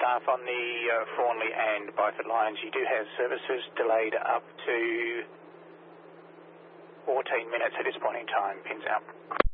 staff on the Thornley and Byford lines. You do have services delayed up to 14 minutes at this point in time. Pins out.